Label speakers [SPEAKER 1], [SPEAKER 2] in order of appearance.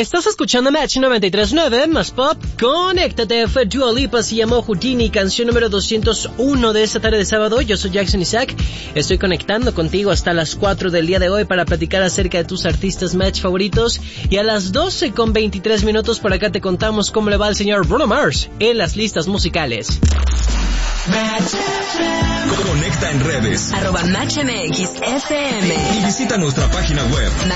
[SPEAKER 1] Estás escuchando Match 93.9, más pop. Conéctate, fue Dua Lipa, se llamó Houdini, canción número 201 de esta tarde de sábado. Yo soy Jackson Isaac, estoy conectando contigo hasta las 4 del día de hoy para platicar acerca de tus artistas Match favoritos. Y a las 12:23 por acá te contamos cómo le va al señor Bruno Mars en las listas musicales.
[SPEAKER 2] Conecta en redes
[SPEAKER 3] @MatchMXFM
[SPEAKER 2] y visita nuestra página web